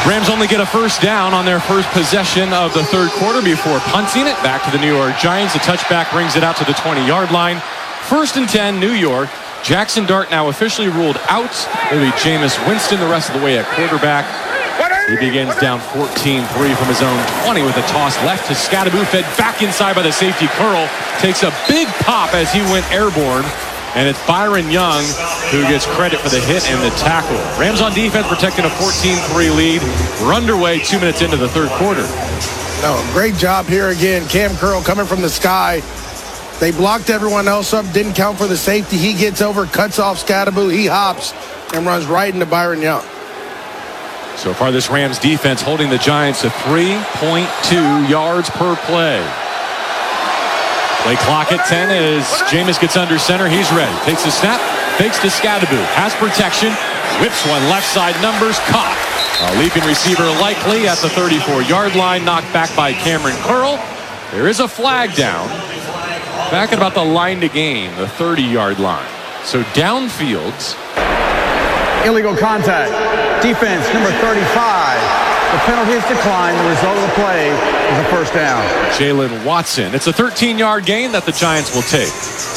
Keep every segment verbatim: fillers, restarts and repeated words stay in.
Rams only get a first down on their first possession of the third quarter before punting it back to the New York Giants. The touchback brings it out to the twenty-yard line. First and ten, New York. Jackson Dart now officially ruled out. It'll be Jameis Winston the rest of the way at quarterback. He begins down fourteen three from his own twenty with a toss left to Skattebo, fed back inside by the safety Curl. Takes a big pop as he went airborne. And it's Byron Young who gets credit for the hit and the tackle. Rams on defense protecting a fourteen three lead. We're underway two minutes into the third quarter. No, great job here again. Cam Curl coming from the sky. They blocked everyone else up, didn't count for the safety. He gets over, cuts off Skattebo. He hops and runs right into Byron Young. So far, this Rams defense holding the Giants to three point two yards per play. Play clock at ten as Jameis gets under center. He's ready. Takes the snap. Fakes to Skattebo. Has protection. Whips one left side. Numbers caught. A leaping receiver likely at the thirty-four-yard line. Knocked back by Cameron Curl. There is a flag down. Back at about the line to gain, the thirty-yard line. So downfields. Illegal contact. Defense number thirty-five. The penalty is declined. The result of the play is a first down. Jalen Watson. It's a thirteen-yard gain that the Giants will take.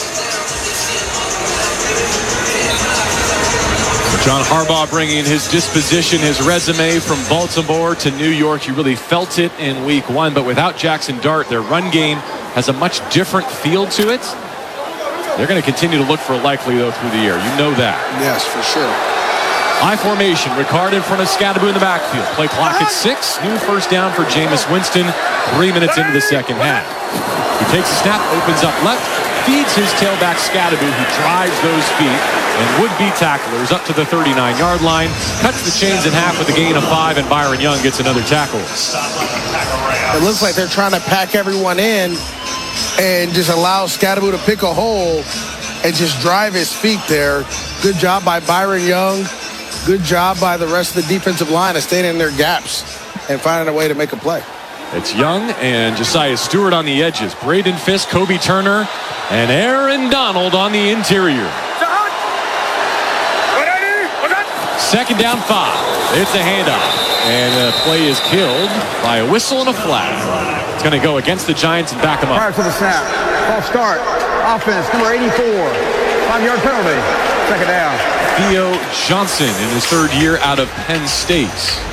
John Harbaugh bringing his disposition, his resume from Baltimore to New York. You really felt it in week one, but without Jackson Dart, their run game has a much different feel to it. They're going to continue to look for a likely, though, through the air. You know that. Yes, for sure. I formation. Ricard in front of Skattebo in the backfield. Play clock at six. New first down for Jameis Winston. Three minutes into the second half. He takes a snap, opens up left, feeds his tailback Skattebo, who drives those feet and would-be tacklers up to the thirty-nine-yard line. Cuts the chains in half with a gain of five, and Byron Young gets another tackle. It looks like they're trying to pack everyone in and just allow Skattebo to pick a hole and just drive his feet there. Good job by Byron Young. Good job by the rest of the defensive line of staying in their gaps and finding a way to make a play. It's Young and Josiah Stewart on the edges. Braden Fisk, Kobe Turner, and Aaron Donald on the interior. Second down five. It's a handoff. And the play is killed by a whistle and a flag. It's going to go against the Giants and back them up. Prior to the snap. False start. Offense number eighty-four. Five-yard penalty. Second down. Theo Johnson in his third year out of Penn State.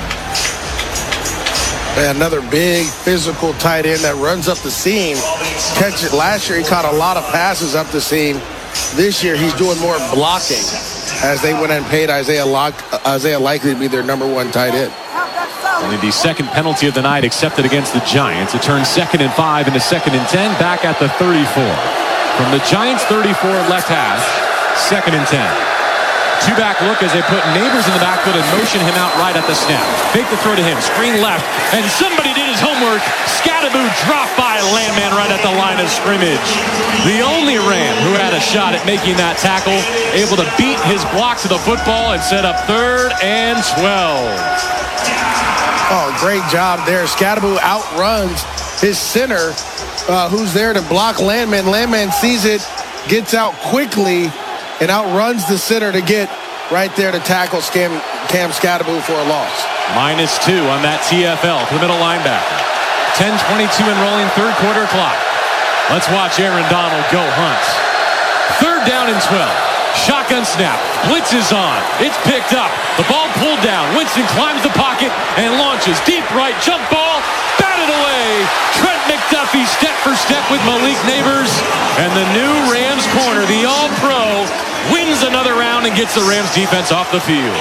And another big physical tight end that runs up the seam. Catch it. Last year he caught a lot of passes up the seam. This year he's doing more blocking as they went and paid Isaiah, Lock, Isaiah Likely to be their number one tight end. Only the second penalty of the night accepted against the Giants. It turns second and five into second and ten, back at the thirty-four. From the Giants thirty-four left half, second and ten. Two-back look as they put Neighbors in the backfield and motion him out right at the snap. Fake the throw to him, screen left, and somebody did his homework. Skattebo dropped by Landman right at the line of scrimmage. The only Ram who had a shot at making that tackle, able to beat his block to the football and set up third and twelve. Oh, great job there. Skattebo outruns his center, uh, who's there to block Landman. Landman sees it, gets out quickly, and outruns the center to get right there to tackle Cam, Cam Skattebo for a loss. Minus two on that T F L for the middle linebacker. ten twenty-two in rolling third quarter clock. Let's watch Aaron Donald go hunt. Third down and twelve. Shotgun snap. Blitz is on. It's picked up. The ball pulled down. Winston climbs the pocket and launches. Deep right. Jump ball. Batted away. Trent McDuffie step for step with Malik Neighbors. And the new Rams corner, the all-pro, wins another round and gets the Rams defense off the field.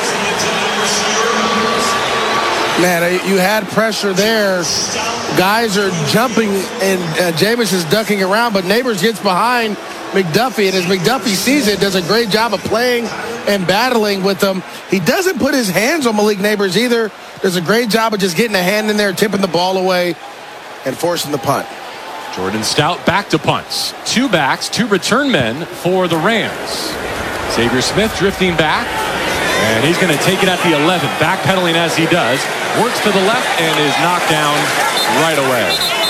Man, you had pressure there. Guys are jumping, and uh, Jameis is ducking around, but Neighbors gets behind McDuffie, and as McDuffie sees it, does a great job of playing and battling with them. He doesn't put his hands on Malik Neighbors either. Does a great job of just getting a hand in there, tipping the ball away, and forcing the punt. Jordan Stout back to punts. Two backs, two return men for the Rams. Xavier Smith drifting back, and he's going to take it at the eleven, backpedaling as he does. Works to the left and is knocked down right away.